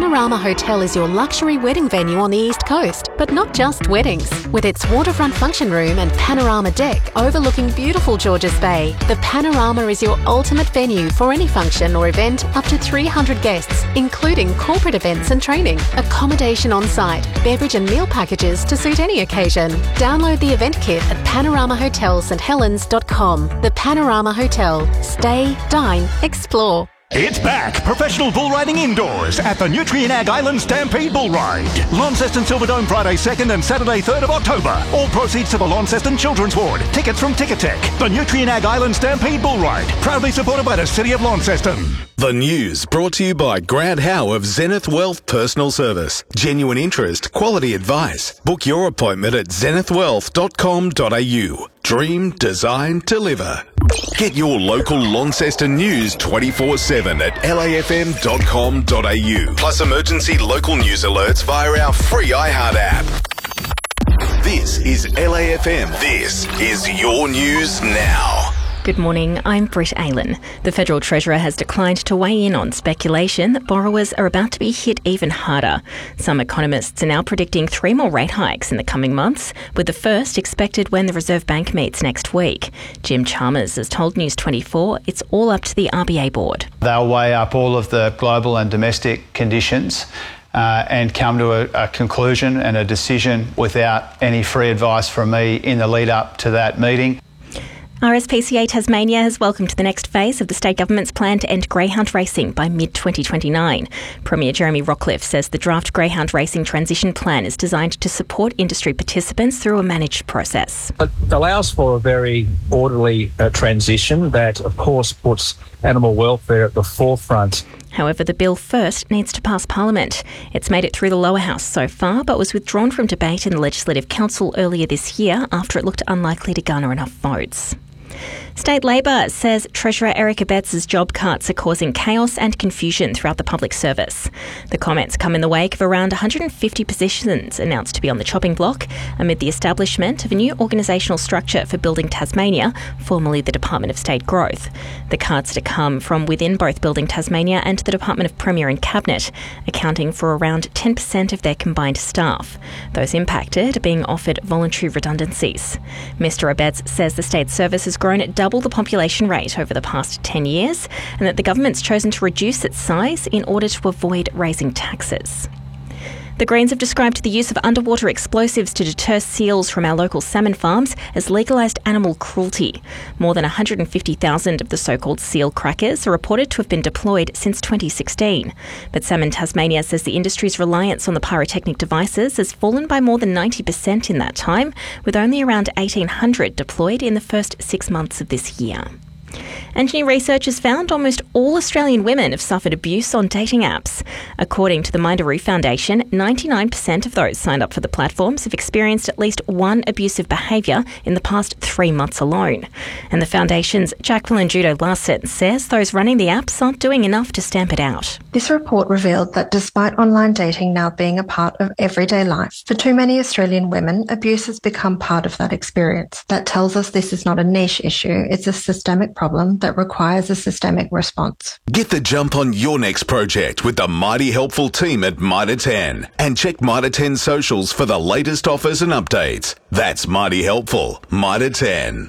Panorama Hotel is your luxury wedding venue on the East Coast, but not just weddings. With its waterfront function room and panorama deck overlooking beautiful Georges Bay, the Panorama is your ultimate venue for any function or event up to 300 guests, including corporate events and training. Accommodation on site, beverage and meal packages to suit any occasion. Download the event kit at panoramahotelssthelens.com. The Panorama Hotel. Stay, dine, explore. It's back! Professional bull riding indoors at the Nutrien Ag Island Stampede Bull Ride. Launceston Silverdome Friday 2nd and Saturday 3rd of October. All proceeds to the Launceston Children's Ward. Tickets from Ticketek. The Nutrien Ag Island Stampede Bull Ride. Proudly supported by the City of Launceston. The news brought to you by Grant Howe of Zenith Wealth Personal Service. Genuine interest, quality advice. Book your appointment at zenithwealth.com.au. Dream, design, deliver. Get your local Launceston news 24/7 at lafm.com.au. Plus emergency local news alerts via our free iHeart app. This is LAFM. This is your news now. Good morning, I'm Britt Aylan. The Federal Treasurer has declined to weigh in on speculation that borrowers are about to be hit even harder. Some economists are now predicting 3 more rate hikes in the coming months, with the first expected when the Reserve Bank meets next week. Jim Chalmers has told News 24 it's all up to the RBA board. They'll weigh up all of the global and domestic conditions and come to a conclusion and a decision without any free advice from me in the lead up to that meeting. RSPCA Tasmania has welcomed the next phase of the state government's plan to end greyhound racing by mid-2029. Premier Jeremy Rockliff says the draft greyhound racing transition plan is designed to support industry participants through a managed process. It allows for a very orderly transition that, of course, puts animal welfare at the forefront. However, the bill first needs to pass Parliament. It's made it through the lower house so far, but was withdrawn from debate in the Legislative Council earlier this year after it looked unlikely to garner enough votes. State Labor says Treasurer Eric Abetz' job cuts are causing chaos and confusion throughout the public service. The comments come in the wake of around 150 positions announced to be on the chopping block amid the establishment of a new organisational structure for Building Tasmania, formerly the Department of State Growth. The cuts are to come from within both Building Tasmania and the Department of Premier and Cabinet, accounting for around 10% of their combined staff. Those impacted are being offered voluntary redundancies. Mr Abetz says the state service has grown at double the population rate over the past 10 years and that the government's chosen to reduce its size in order to avoid raising taxes. The Greens have described the use of underwater explosives to deter seals from our local salmon farms as legalised animal cruelty. More than 150,000 of the so-called seal crackers are reported to have been deployed since 2016. But Salmon Tasmania says the industry's reliance on the pyrotechnic devices has fallen by more than 90% in that time, with only around 1,800 deployed in the first 6 months of this year. And new research has found almost all Australian women have suffered abuse on dating apps. According to the Mindaroo Foundation, 99% of those signed up for the platforms have experienced at least one abusive behaviour in the past 3 months alone. And the Foundation's Jacqueline Judo-Larson says those running the apps aren't doing enough to stamp it out. This report revealed that despite online dating now being a part of everyday life, for too many Australian women, abuse has become part of that experience. That tells us this is not a niche issue, it's a systemic problem that requires a systemic response. Get the jump on your next project with the mighty helpful team at Mitre 10 and check Mitre 10 socials for the latest offers and updates. That's mighty helpful. Mitre 10.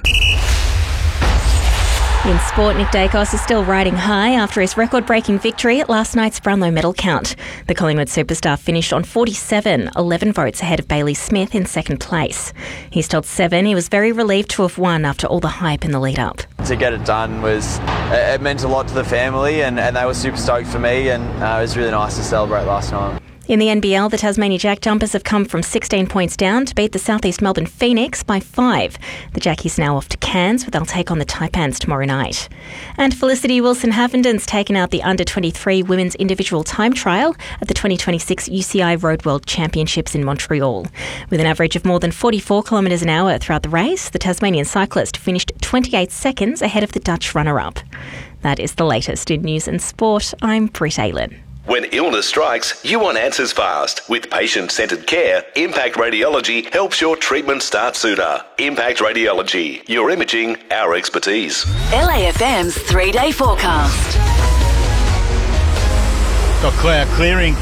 In sport, Nick Dacos is still riding high after his record-breaking victory at last night's Brownlow medal count. The Collingwood superstar finished on 47, 11 votes ahead of Bailey Smith in second place. He's told Seven he was very relieved to have won after all the hype in the lead-up. To get it done it meant a lot to the family and they were super stoked for me and it was really nice to celebrate last night. In the NBL, the Tasmania Jack Jumpers have come from 16 points down to beat the South East Melbourne Phoenix by 5. The Jackies now off to Cairns, where they'll take on the Taipans tomorrow night. And Felicity Wilson-Havenden's taken out the under-23 women's individual time trial at the 2026 UCI Road World Championships in Montreal. With an average of more than 44 kilometres an hour throughout the race, the Tasmanian cyclist finished 28 seconds ahead of the Dutch runner-up. That is the latest in news and sport. I'm Britt Aylan. When illness strikes, you want answers fast. With patient-centred care, Impact Radiology helps your treatment start sooner. Impact Radiology, your imaging, our expertise. LAFM's 3-day forecast. Got clearing